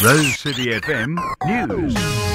Rose City FM News.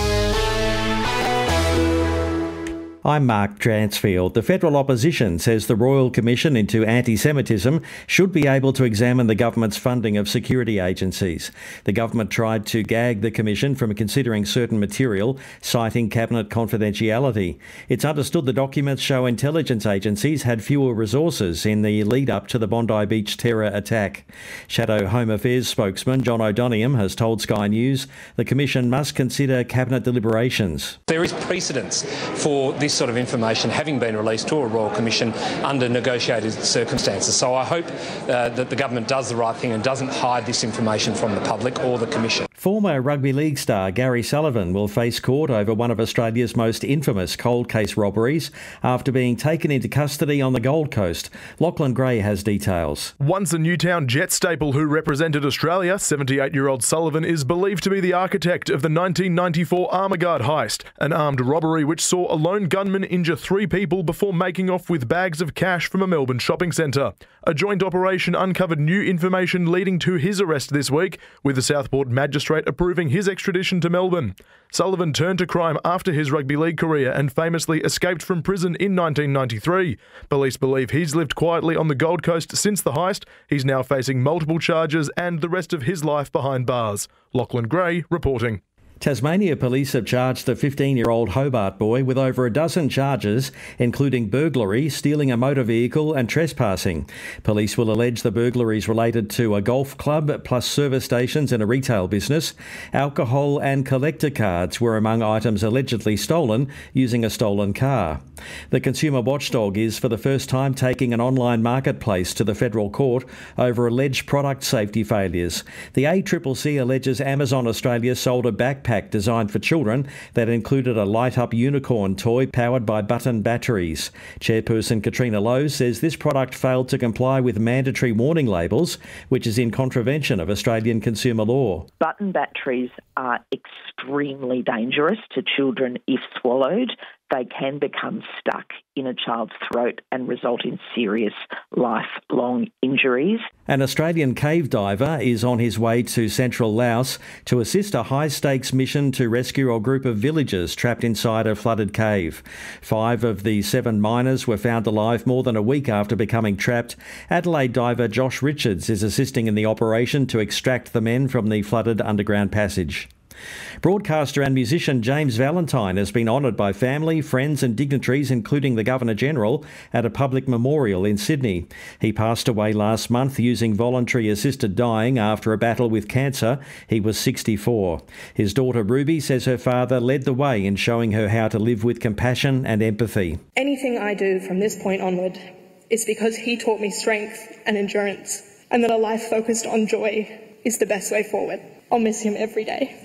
I'm Mark Dransfield. The federal opposition says the Royal Commission into Anti-Semitism should be able to examine the government's funding of security agencies. The government tried to gag the commission from considering certain material, citing cabinet confidentiality. It's understood the documents show intelligence agencies had fewer resources in the lead-up to the Bondi Beach terror attack. Shadow Home Affairs spokesman John O'Doniam has told Sky News the commission must consider cabinet deliberations. There is precedence for this sort of information having been released to a Royal Commission under negotiated circumstances. So I hope that the government does the right thing and doesn't hide this information from the public or the Commission. Former rugby league star Gary Sullivan will face court over one of Australia's most infamous cold case robberies after being taken into custody on the Gold Coast. Lachlan Gray has details. Once a Newtown Jet staple who represented Australia, 78-year-old Sullivan is believed to be the architect of the 1994 Armaguard heist, an armed robbery which saw a lone gunman injure 3 people before making off with bags of cash from a Melbourne shopping centre. A joint operation uncovered new information leading to his arrest this week, with the Southport magistrate approving his extradition to Melbourne. Sullivan turned to crime after his rugby league career and famously escaped from prison in 1993. Police believe he's lived quietly on the Gold Coast since the heist. He's now facing multiple charges and the rest of his life behind bars. Lachlan Gray reporting. Tasmania police have charged a 15-year-old Hobart boy with over a dozen charges, including burglary, stealing a motor vehicle and trespassing. Police will allege the burglaries related to a golf club plus service stations and a retail business. Alcohol and collector cards were among items allegedly stolen using a stolen car. The consumer watchdog is for the first time taking an online marketplace to the federal court over alleged product safety failures. The ACCC alleges Amazon Australia sold a backpack designed for children that included a light-up unicorn toy powered by button batteries. Chairperson Katrina Lowe says this product failed to comply with mandatory warning labels, which is in contravention of Australian consumer law. Button batteries are extremely dangerous to children if swallowed. They can become stuck in a child's throat and result in serious lifelong injuries. An Australian cave diver is on his way to central Laos to assist a high-stakes mission to rescue a group of villagers trapped inside a flooded cave. 5 of the 7 miners were found alive more than a week after becoming trapped. Adelaide diver Josh Richards is assisting in the operation to extract the men from the flooded underground passage. Broadcaster and musician James Valentine has been honoured by family, friends and dignitaries, including the Governor-General, at a public memorial in Sydney. He passed away last month using voluntary assisted dying after a battle with cancer. He was 64. His daughter Ruby says her father led the way in showing her how to live with compassion and empathy. Anything I do from this point onward is because he taught me strength and endurance, and that a life focused on joy is the best way forward. I'll miss him every day.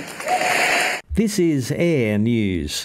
This is Air News.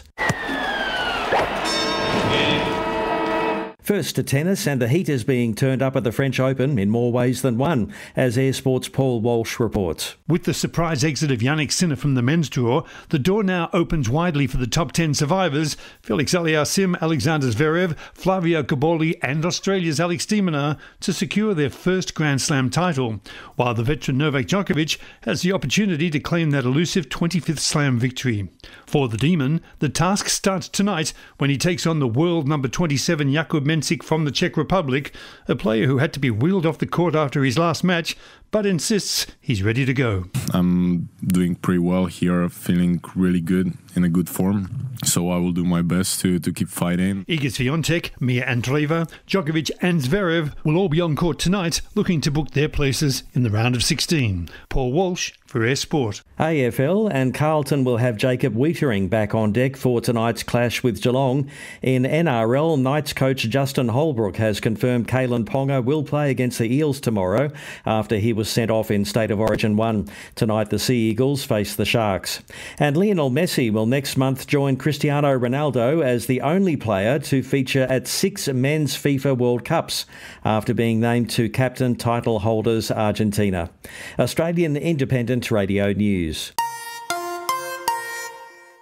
First to tennis, and the heat is being turned up at the French Open in more ways than one, as Air Sport's Paul Walsh reports. With the surprise exit of Yannick Sinner from the men's tour, the door now opens widely for the top 10 survivors, Felix Aliassime, Alexander Zverev, Flavio Cobolli and Australia's Alex de Minaur to secure their first Grand Slam title, while the veteran Novak Djokovic has the opportunity to claim that elusive 25th Slam victory. For the Demon, the task starts tonight when he takes on the world number 27 Jakub Mensik from the Czech Republic, a player who had to be wheeled off the court after his last match, but insists he's ready to go. I'm doing pretty well here, feeling really good, in a good form. So I will do my best to keep fighting. Iga Swiatek, Mia Andreeva, Djokovic and Zverev will all be on court tonight, looking to book their places in the round of 16. Paul Walsh for Air Sport. AFL and Carlton will have Jacob Weitering back on deck for tonight's clash with Geelong. In NRL, Knights coach Justin Holbrook has confirmed Kalen Ponga will play against the Eels tomorrow after he was sent off in State of Origin 1. Tonight the Sea Eagles face the Sharks. And Lionel Messi will next month join Cristiano Ronaldo as the only player to feature at 6 men's FIFA World Cups after being named to captain title holders Argentina. Australian Independent Radio News.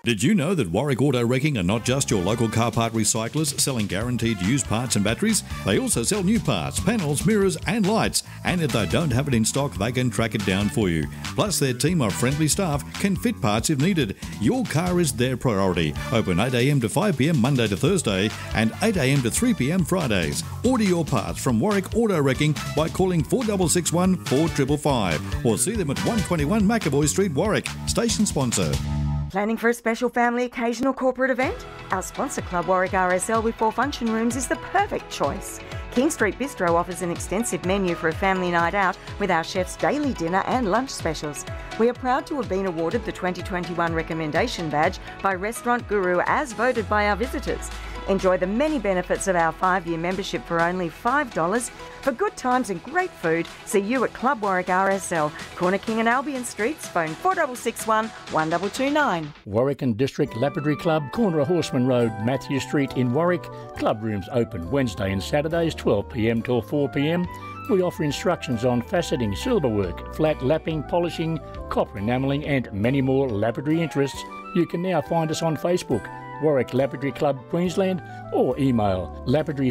Did you know that Warwick Auto Wrecking are not just your local car part recyclers selling guaranteed used parts and batteries? They also sell new parts, panels, mirrors and lights. And if they don't have it in stock, they can track it down for you. Plus, their team of friendly staff can fit parts if needed. Your car is their priority. Open 8 a.m. to 5 p.m. Monday to Thursday and 8 a.m. to 3 p.m. Fridays. Order your parts from Warwick Auto Wrecking by calling 4661 4555 or see them at 121 McAvoy Street, Warwick. Station sponsor. Planning for a special family occasion or corporate event? Our sponsor club Warwick RSL with 4 function rooms is the perfect choice. King Street Bistro offers an extensive menu for a family night out with our chef's daily dinner and lunch specials. We are proud to have been awarded the 2021 Recommendation Badge by Restaurant Guru as voted by our visitors. Enjoy the many benefits of our 5-year membership for only $5. For good times and great food, see you at Club Warwick RSL, Corner King and Albion Streets, phone 4661 1229. Warwick and District Lapidary Club, corner of Horseman Road, Matthew Street in Warwick. Club rooms open Wednesday and Saturdays 12 p.m. till 4 p.m. We offer instructions on faceting, silverwork, flat lapping, polishing, copper enamelling and many more lapidary interests. You can now find us on Facebook, Warwick Lapidary Club Queensland, or email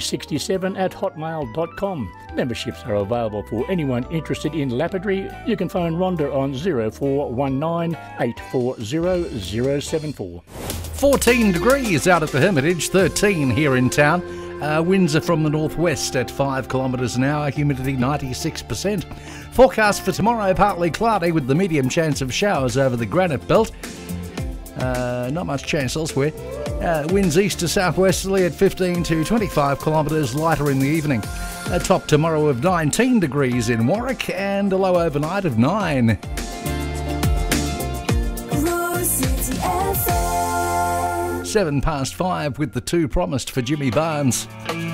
lapidary67@hotmail.com. Memberships are available for anyone interested in lapidary. You can phone Rhonda on 0419 840 074. 14 degrees out at the Hermitage, 13 here in town. Winds are from the northwest at 5 kilometres an hour, humidity 96%. Forecast for tomorrow, partly cloudy with the medium chance of showers over the granite belt. Not much chance elsewhere. Winds east to southwesterly at 15 to 25 kilometres, lighter in the evening. A top tomorrow of 19 degrees in Warwick and a low overnight of 9. 7 past 5 with the 2 promised for Jimmy Barnes.